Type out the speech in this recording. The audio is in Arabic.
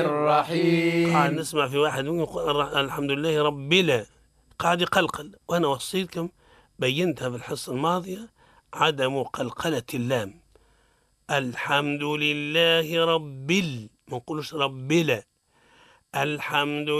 الرحيم. قاعد نسمع في واحد يقول الحمد لله ربنا، قاعد يقلقل، وأنا وصيتكم بينتها في الحصة الماضية عدم قلقلة اللام. الحمد لله ما نقولش رب لا، الحمد